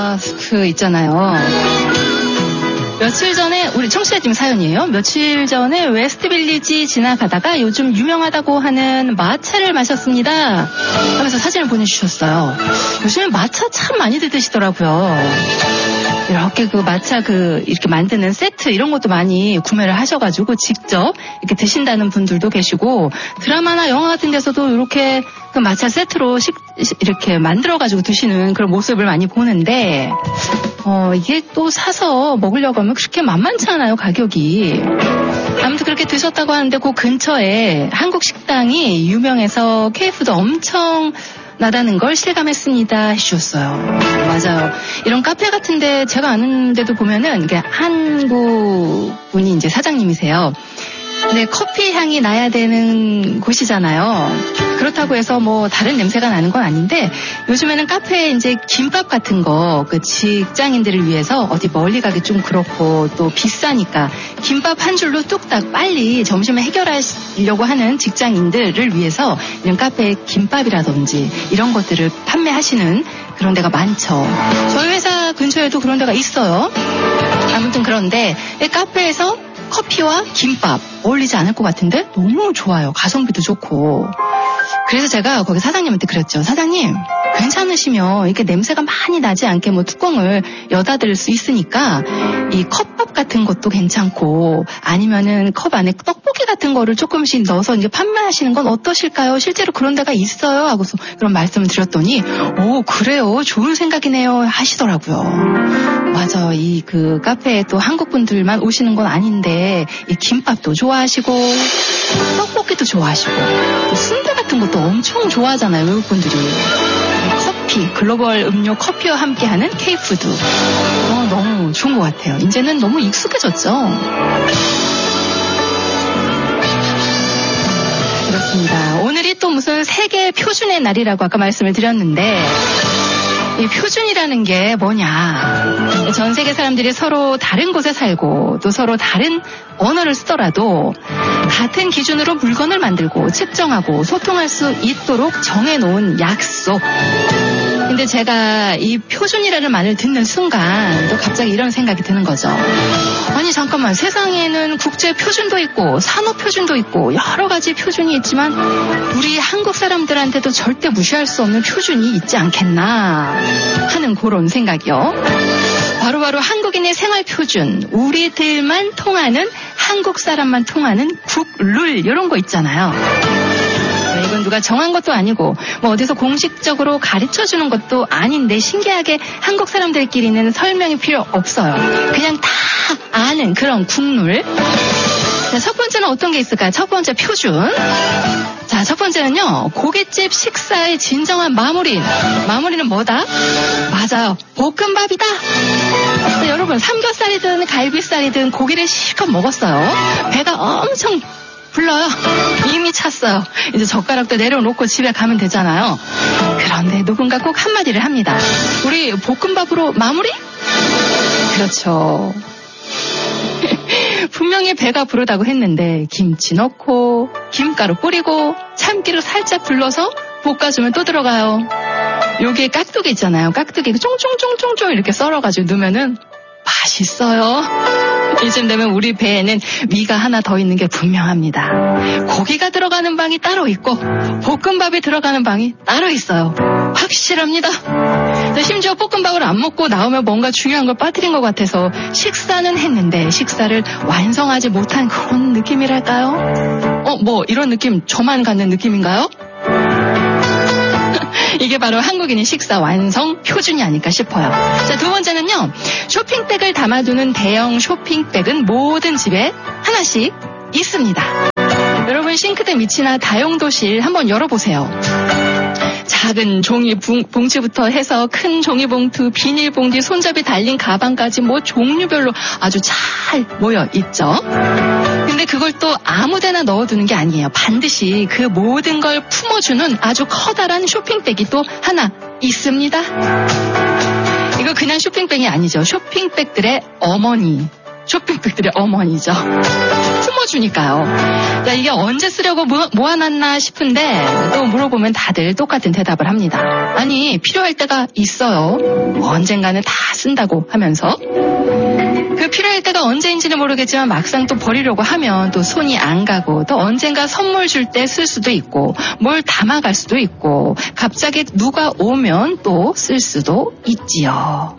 그 있잖아요. 며칠 전에 우리 청취자님 사연이에요. 며칠 전에 웨스트빌리지 지나가다가 요즘 유명하다고 하는 마차를 마셨습니다 하면서 사진을 보내주셨어요. 요즘에 마차 참 많이들 드시더라고요. 이렇게 그 마차 이렇게 만드는 세트 이런 것도 많이 구매를 하셔가지고 직접 이렇게 드신다는 분들도 계시고, 드라마나 영화 같은 데서도 이렇게 그 마차 세트로 이렇게 만들어가지고 드시는 그런 모습을 많이 보는데, 이게 또 사서 먹으려고 하면 그렇게 만만치 않아요, 가격이. 아무튼 그렇게 드셨다고 하는데 그 근처에 한국 식당이 유명해서 K푸드 엄청 나다는 걸 실감했습니다 해주셨어요. 맞아요. 이런 카페 같은데 제가 아는 데도 보면은 이게 한국 분이 이제 사장님이세요. 근데 커피 향이 나야 되는 곳이잖아요. 그렇다고 해서 뭐 다른 냄새가 나는 건 아닌데, 요즘에는 카페에 이제 김밥 같은 거 그 직장인들을 위해서 어디 멀리 가기 좀 그렇고 또 비싸니까 김밥 한 줄로 뚝딱 빨리 점심을 해결하려고 하는 직장인들을 위해서 이런 카페에 김밥이라든지 이런 것들을 판매하시는 그런 데가 많죠. 저희 회사 근처에도 그런 데가 있어요. 아무튼 그런데 카페에서 커피와 김밥 어울리지 않을 것 같은데 너무 좋아요. 가성비도 좋고. 그래서 제가 거기 사장님한테 그랬죠. 사장님, 괜찮으시면 이렇게 냄새가 많이 나지 않게 뭐 뚜껑을 여닫을 수 있으니까 이 컵밥 같은 것도 괜찮고, 아니면은 컵 안에 떡볶이 같은 거를 조금씩 넣어서 이제 판매하시는 건 어떠실까요? 실제로 그런 데가 있어요 하고서 그런 말씀을 드렸더니, 오, 그래요, 좋은 생각이네요 하시더라고요. 맞아, 이 그 카페에 또 한국 분들만 오시는 건 아닌데 이 김밥도 좋아하시고 떡볶이도 좋아하시고 또 순대 같은 것도 엄청 좋아하잖아요, 외국 분들이. 커피, 글로벌 음료 커피와 함께하는 K푸드. 너무 좋은 것 같아요. 이제는 너무 익숙해졌죠. 그렇습니다. 오늘이 또 무슨 세계 표준의 날이라고 아까 말씀을 드렸는데, 이 표준이라는 게 뭐냐. 전 세계 사람들이 서로 다른 곳에 살고 또 서로 다른 언어를 쓰더라도 같은 기준으로 물건을 만들고 측정하고 소통할 수 있도록 정해놓은 약속. 근데 제가 이 표준이라는 말을 듣는 순간 또 갑자기 이런 생각이 드는 거죠. 아니 잠깐만, 세상에는 국제 표준도 있고 산업 표준도 있고 여러 가지 표준이 있지만 우리 한국 사람들한테도 절대 무시할 수 없는 표준이 있지 않겠나 하는 그런 생각이요. 바로 한국인의 생활 표준, 우리들만 통하는, 한국 사람만 통하는 국룰, 이런 거 있잖아요. 이건 누가 정한 것도 아니고 뭐 어디서 공식적으로 가르쳐주는 것도 아닌데 신기하게 한국 사람들끼리는 설명이 필요 없어요. 그냥 다 아는 그런 국룰. 자, 첫 번째는 어떤 게 있을까요? 첫 번째 표준. 자, 첫 번째는요, 고깃집 식사의 진정한 마무리는 뭐다? 맞아요, 볶음밥이다. 자, 여러분, 삼겹살이든 갈비살이든 고기를 실컷 먹었어요. 배가 엄청 불러요. 이미 찼어요. 이제 젓가락도 내려놓고 집에 가면 되잖아요. 그런데 누군가 꼭 한마디를 합니다. 우리 볶음밥으로 마무리? 그렇죠. 분명히 배가 부르다고 했는데 김치 넣고 김가루 뿌리고 참기름 살짝 둘러서 볶아주면 또 들어가요. 여기에 깍두기 있잖아요. 깍두기 쫑쫑쫑쫑쫑 이렇게 썰어가지고 넣으면은 맛있어요. 이쯤 되면 우리 배에는 위가 하나 더 있는 게 분명합니다. 고기가 들어가는 방이 따로 있고 볶음밥이 들어가는 방이 따로 있어요. 확실합니다. 심지어 볶음밥을 안 먹고 나오면 뭔가 중요한 걸 빠뜨린 것 같아서 식사는 했는데 식사를 완성하지 못한 그런 느낌이랄까요? 뭐 이런 느낌 저만 갖는 느낌인가요? 이게 바로 한국인의 식사 완성 표준이 아닐까 싶어요. 자, 두 번째는요, 쇼핑백을 담아두는 대형 쇼핑백은 모든 집에 하나씩 있습니다. 여러분, 싱크대 밑이나 다용도실 한번 열어보세요. 작은 종이 봉지부터 해서 큰 종이봉투, 비닐봉지, 손잡이 달린 가방까지 뭐 종류별로 아주 잘 모여 있죠. 근데 그걸 또 아무데나 넣어두는 게 아니에요. 반드시 그 모든 걸 품어주는 아주 커다란 쇼핑백이 또 하나 있습니다. 이거 그냥 쇼핑백이 아니죠. 쇼핑백들의 어머니. 쇼핑백들의 어머니죠. 품어주니까요. 자, 이게 언제 쓰려고 모아놨나 싶은데 또 물어보면 다들 똑같은 대답을 합니다. 아니, 필요할 때가 있어요. 언젠가는 다 쓴다고 하면서. 그 필요할 때가 언제인지는 모르겠지만 막상 또 버리려고 하면 또 손이 안 가고 또 언젠가 선물 줄 때 쓸 수도 있고 뭘 담아갈 수도 있고 갑자기 누가 오면 또 쓸 수도 있지요.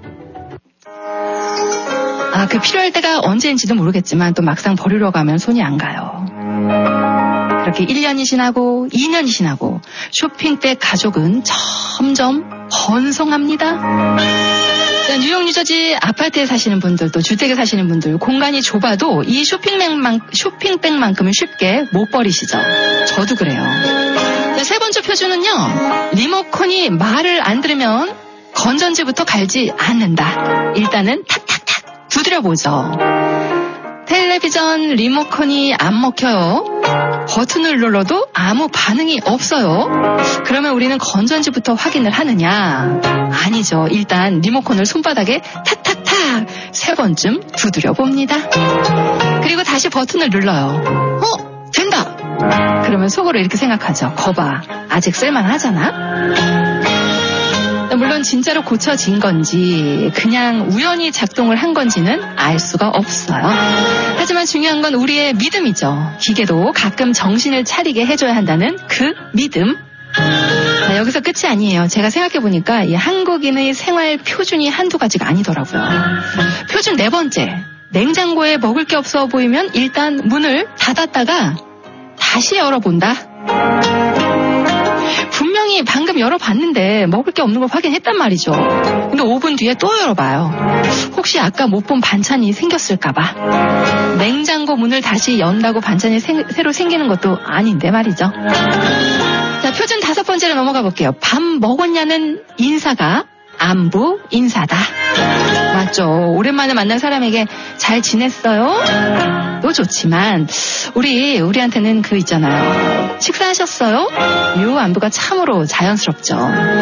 그 필요할 때가 언제인지도 모르겠지만 또 막상 버리려고 하면 손이 안 가요. 그렇게 1년이 지나고 2년이 지나고 쇼핑백 가족은 점점 번성합니다. 뉴욕 뉴저지 아파트에 사시는 분들 또 주택에 사시는 분들 공간이 좁아도 이 쇼핑백만큼은 쉽게 못 버리시죠. 저도 그래요. 자, 세 번째 표준은요. 리모컨이 말을 안 들으면 건전지부터 갈지 않는다. 일단은 탁탁탁 두드려보죠. 텔레비전 리모컨이 안 먹혀요. 버튼을 눌러도 아무 반응이 없어요. 그러면 우리는 건전지부터 확인을 하느냐? 아니죠. 일단 리모컨을 손바닥에 탁탁탁 3번쯤 두드려 봅니다. 그리고 다시 버튼을 눌러요. 된다! 그러면 속으로 이렇게 생각하죠. 거봐, 아직 쓸만하잖아? 물론 진짜로 고쳐진 건지 그냥 우연히 작동을 한 건지는 알 수가 없어요. 하지만 중요한 건 우리의 믿음이죠. 기계도 가끔 정신을 차리게 해줘야 한다는 그 믿음. 자, 여기서 끝이 아니에요. 제가 생각해보니까 이 한국인의 생활 표준이 한두 가지가 아니더라고요. 표준 4번째. 냉장고에 먹을 게 없어 보이면 일단 문을 닫았다가 다시 열어본다. 분명히 방금 열어봤는데 먹을 게 없는 걸 확인했단 말이죠. 근데 5분 뒤에 또 열어봐요. 혹시 아까 못 본 반찬이 생겼을까봐. 냉장고 문을 다시 연다고 반찬이 새로 생기는 것도 아닌데 말이죠. 자, 표준 5번째로 넘어가 볼게요. 밥 먹었냐는 인사가 안부 인사다. 맞죠. 오랜만에 만난 사람에게 잘 지냈어요? 또 좋지만 우리한테는 그 있잖아요. 식사하셨어요? 요 안부가 참으로 자연스럽죠.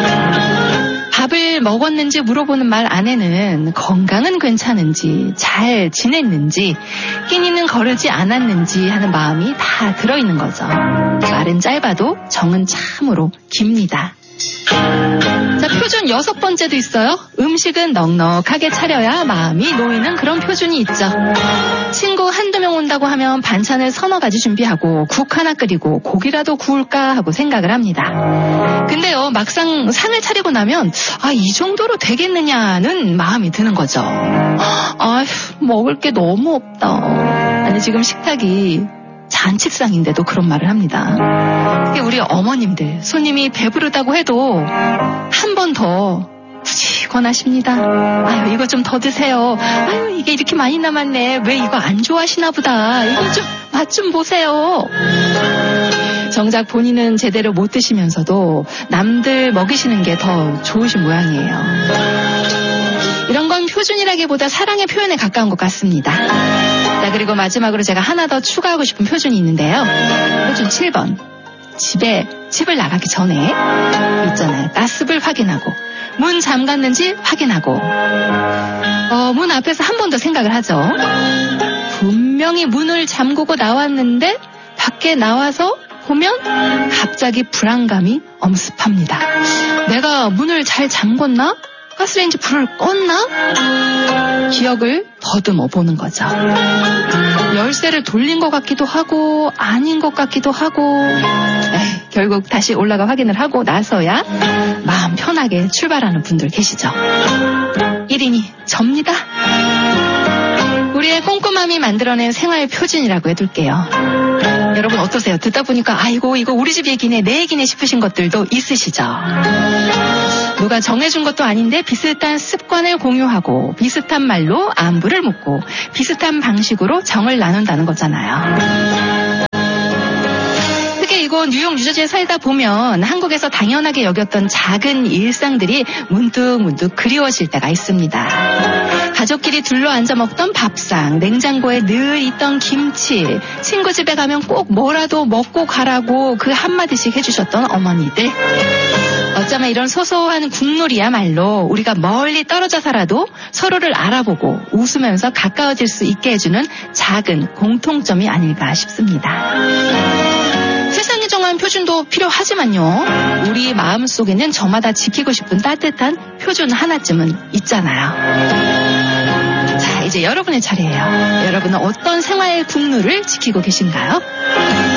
밥을 먹었는지 물어보는 말 안에는 건강은 괜찮은지 잘 지냈는지 끼니는 거르지 않았는지 하는 마음이 다 들어있는 거죠. 말은 짧아도 정은 참으로 깁니다. 자, 표준 6번째도 있어요. 음식은 넉넉하게 차려야 마음이 놓이는 그런 표준이 있죠. 친구 한두 명 온다고 하면 반찬을 서너 가지 준비하고 국 하나 끓이고 고기라도 구울까 하고 생각을 합니다. 근데요, 막상 상을 차리고 나면 이 정도로 되겠느냐는 마음이 드는 거죠. 먹을 게 너무 없다. 아니, 지금 식탁이 잔치상인데도 그런 말을 합니다. 특히 우리 어머님들, 손님이 배부르다고 해도 한 번 더 굳이 권하십니다. 아유, 이거 좀 더 드세요. 아유, 이게 이렇게 많이 남았네. 왜 이거 안 좋아하시나 보다. 이거 좀 맛 좀 보세요. 정작 본인은 제대로 못 드시면서도 남들 먹이시는 게 더 좋으신 모양이에요. 이런 건 표준이라기보다 사랑의 표현에 가까운 것 같습니다. 자, 그리고 마지막으로 제가 하나 더 추가하고 싶은 표준이 있는데요. 표준 7번. 집을 나가기 전에 있잖아요. 가스불 확인하고 문 잠갔는지 확인하고 문 앞에서 한 번 더 생각을 하죠. 분명히 문을 잠그고 나왔는데 밖에 나와서 보면 갑자기 불안감이 엄습합니다. 내가 문을 잘 잠궜나? 가스레인지 불을 껐나? 기억을 더듬어 보는 거죠. 열쇠를 돌린 것 같기도 하고 아닌 것 같기도 하고 결국 다시 올라가 확인을 하고 나서야 마음 편하게 출발하는 분들 계시죠. 1인이 접니다. 우리의 꼼꼼함이 만들어낸 생활 표준이라고 해둘게요. 여러분 어떠세요? 듣다 보니까 아이고 이거 우리 집 얘기네 내 얘기네 싶으신 것들도 있으시죠? 누가 정해준 것도 아닌데 비슷한 습관을 공유하고 비슷한 말로 안부를 묻고 비슷한 방식으로 정을 나눈다는 거잖아요. 특히 이곳 뉴욕 뉴저지에 살다 보면 한국에서 당연하게 여겼던 작은 일상들이 문득 그리워질 때가 있습니다. 가족끼리 둘러앉아 먹던 밥상, 냉장고에 늘 있던 김치, 친구 집에 가면 꼭 뭐라도 먹고 가라고 그 한마디씩 해주셨던 어머니들. 어쩌면 이런 소소한 국룰이야말로 우리가 멀리 떨어져 살아도 서로를 알아보고 웃으면서 가까워질 수 있게 해주는 작은 공통점이 아닐까 싶습니다. 세상이 정한 표준도 필요하지만요. 우리 마음속에는 저마다 지키고 싶은 따뜻한 표준 하나쯤은 있잖아요. 자, 이제 여러분의 차례예요. 여러분은 어떤 생활 국룰을 지키고 계신가요?